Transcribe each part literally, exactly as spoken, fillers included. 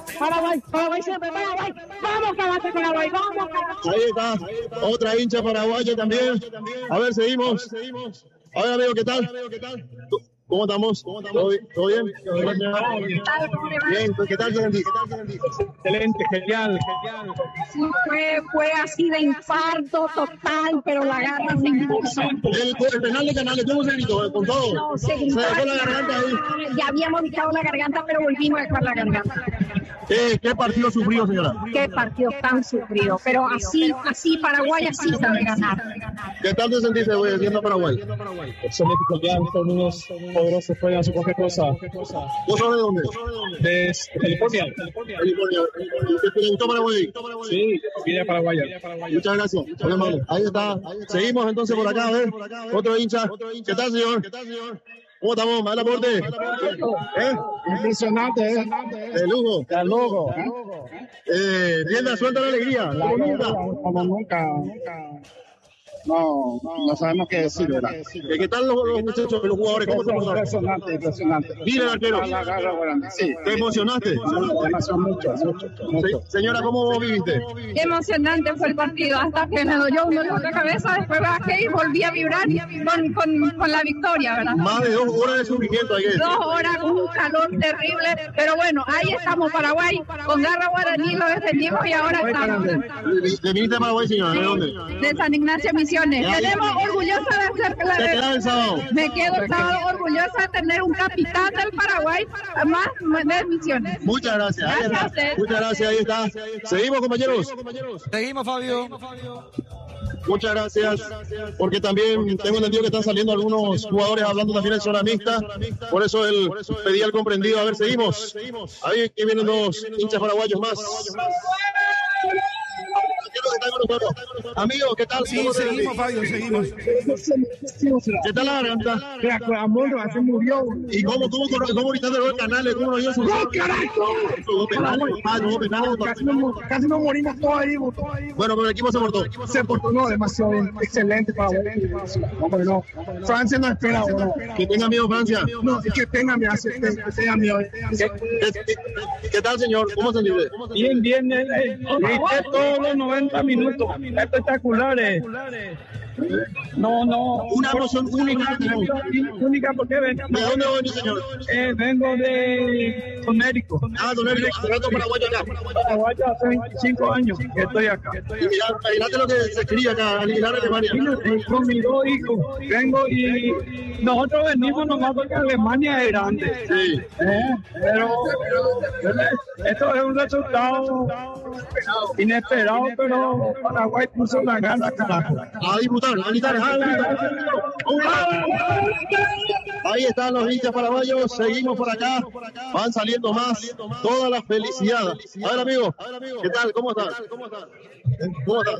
Paraguay, Paraguay siempre, Paraguay. Vamos, Calate, Paraguay, vamos, Calate. Ahí está, otra hincha paraguaya también. A ver, seguimos. A ver, amigo, ¿qué tal? ¿Cómo estamos? ¿Todo bien? ¿Todo bien? Bien, ¿qué tal, Gerandi? Excelente, genial, genial. Sí, fue, fue así de infarto total, pero la garra se impuso. El, el penal de Canales, ¿cómo se gritó? Con todo. No, se Se gritó. dejó la garganta ahí. Ya habíamos dejado la garganta, pero volvimos a dejar la garganta. ¿Qué, qué partido sufrido, señora? Qué partido tan sufrido, pero así, así Paraguay así sabe ganar. ¿Qué tal te sentiste, güey, viendo a Paraguay? Excelente, genial. Estos niños poderosos pueden hacer cualquier cosa. ¿Vos sos de dónde? De California. California. ¿Te gustó Paraguay? Sí, vida paraguaya. Muchas gracias. Muy amable. Ahí está. Seguimos entonces por acá, a ver. Otro hincha. ¿Qué tal, señor? ¿Cómo estamos? ¿Mal aporte? ¿Eh? Impresionante, ¿eh? De lujo. De lujo. Eh, rienda suelta la alegría. La Como nunca. Como nunca. No, no sabemos qué decir, ¿verdad? ¿Qué tal los, los muchachos, los jugadores? ¿Cómo se portaron? Impresionante, impresionante. Mira el arquero. La garra grande, sí. ¿Te emocionaste? Me emocionó mucho, mucho, mucho. Se- señora, ¿cómo vos viviste? Qué emocionante fue el partido, hasta que me dolió un dolor de cabeza, después bajé y volví a vibrar con, con, con la victoria, ¿verdad? Más de dos horas de sufrimiento hay que decir. Dos horas con un calor terrible, pero bueno, ahí estamos, Paraguay, con garra guaraní lo defendimos y ahora estamos. ¿De de viniste de Paraguay, señora? ¿De dónde? De San Ignacio Misiones. Tenemos orgullosa de ser ¿Te quedás el sábado? Me quedo el sábado orgullosa de tener un capitán del Paraguay más de Misiones. Muchas gracias. Ahí Gracias está. a usted. Muchas gracias, ahí está. Seguimos, compañeros. Seguimos, Fabio. Muchas gracias, porque también tengo entendido que están saliendo algunos jugadores hablando también en zona mixta, por eso él pedía el comprendido. A ver, seguimos. Ahí que vienen dos hinchas paraguayos más. Amigos, ¿qué tal? Sí, seguimos, Fabio, seguimos. ¿Qué tal la garganta? Amor, se murió. ¿Y cómo, cómo, cómo, cómo gritaste los canales? ¿Cómo nos dio su... ¡No, carajo! Dos penales, ah, dos penales. Casi nos, casi nos morimos todos ahí. Todos ahí. Bueno, pero el equipo se portó. Se portó, no, demasiado bien. Excelente para Hombre, no. Francia no espera ahora. Que tenga miedo Francia. No, es que tenga miedo, que que tenga miedo. ¿Qué, qué, qué tal, señor? ¿Cómo se entiende? Bien, bien, eh, eh, grité todos los noventa minutos, espectaculares. No, no. Una emoción única que tenemos. Única porque vengo, ¿De dónde venís, señor? eh, vengo de Conérico. Ah, don Eric, rato paraguayo acá. Paraguay hace veinticinco años que estoy acá. Y mirá, imagínate lo que se escribe acá, al llegar a Alemania. Eh, Con mis dos hijos vengo y nosotros venimos nomás porque Alemania es grande. Sí. Eh, pero esto es un resultado inesperado, pero Paraguay puso la gana, carajo. A disfrutar, a gritar, a gritar. Ahí están los hinchas paraguayos, seguimos por acá, van saliendo más, toda la felicidad. A ver, amigo, ¿qué tal? ¿Cómo estás? ¿Cómo estás? ¿Cómo estás?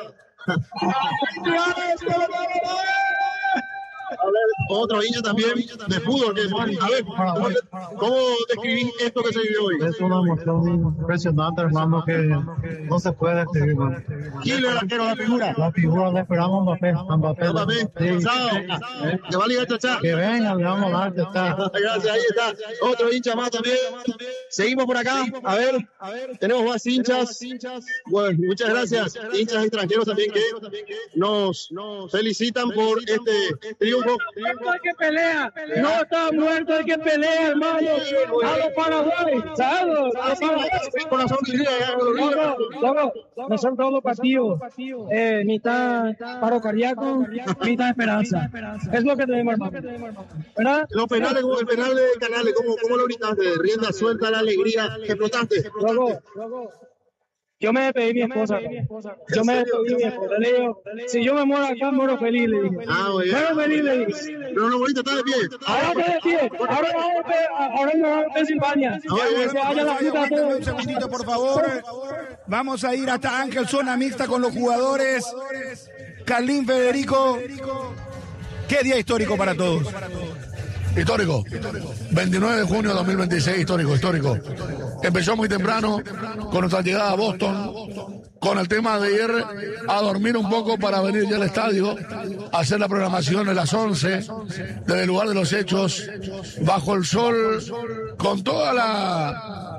A ver, otro hincha también de fútbol. Que, a ver, ¿cómo, cómo describís esto que se vivió hoy? Es una emoción impresionante, hermano, que no se puede describir, hermano. ¿Quién es el arquero, la figura? La figura le esperamos a Mbappé. A Mbappé. Mbappé, Sí. chao. Que va a ligar chachá. Que venga, le vamos a dar, ya está. Gracias, ahí está. Otro hincha más también. Seguimos por acá. A ver, tenemos más hinchas. Bueno, muchas gracias. Hinchas extranjeros también que nos felicitan por este triunfo. Muerto el que pelea, no está muerto el que pelea, hermano. A los Paraguay, ¿sabes? A los Paraguay. Corazón que grita, Todos, todos, nosotros todos los partidos, eh, mitad paro cardíaco, mitad esperanza. Es lo que tenemos, hermano. ¿Verdad? los penales, como el penal de Canales, ¿cómo, cómo lo gritaste? Rienda suelta, la alegría, explotaste. Luego, yo me despedí de mi esposa. Yo me despedí de mi esposa. Le digo, si yo me muero acá, muero feliz, le dije. Ah, muy bien. Muero feliz, le dije. Pero no, ahorita está de pie. Ahora estoy de pie. Ahora vamos a ahora me vamos a Pensilvania. Que se vaya la puta Aguántame todo. un segundito, por favor. Vamos a ir hasta Ángel, zona mixta con los jugadores. Carlín, Federico. Qué día histórico para todos. Histórico. veintinueve de junio de dos mil veintiséis, histórico, histórico. Empezó muy temprano con nuestra llegada a Boston, con el tema de ir a dormir un poco para venir ya al estadio, hacer la programación a las once, desde el lugar de los hechos, bajo el sol, con toda la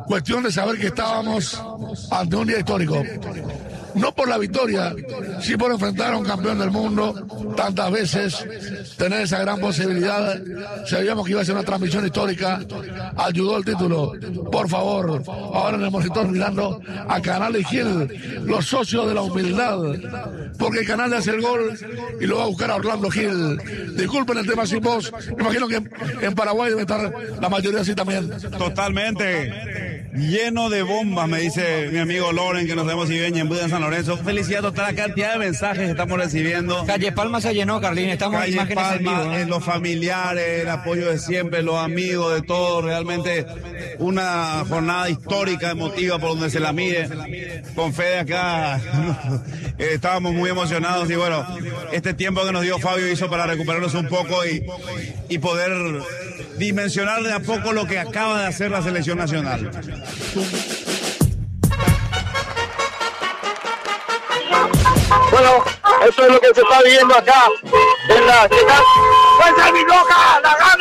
cuestión de saber que estábamos ante un día histórico. No por la victoria, sí por enfrentar a un campeón del mundo tantas veces, tener esa gran posibilidad. Sabíamos que iba a ser una transmisión histórica, ayudó el título. Por favor, ahora en el monitor mirando a Canal y Gil, los socios de la humildad, porque el canal le hace el gol y lo va a buscar a Orlando Gil. Disculpen el tema sin voz, me imagino que en Paraguay debe estar la mayoría así también. Totalmente. Lleno de bombas, me dice mi amigo Loren, que nos vemos y bien en Buda en San Lorenzo. Felicidad total, la cantidad de mensajes que estamos recibiendo. Calle Palma se llenó, Carlín, estamos en imágenes Palma, en vivo, ¿eh? en los familiares, el apoyo de siempre, los amigos, de todos. Realmente una jornada histórica, emotiva, por donde se la mire. Con Fede acá estábamos muy emocionados y bueno, este tiempo que nos dio Fabio hizo para recuperarnos un poco y, y poder dimensionar de a poco lo que acaba de hacer la selección nacional. Bueno, eso es lo que se está viendo acá en la ciudad. ¡Pues mi loca! ¡La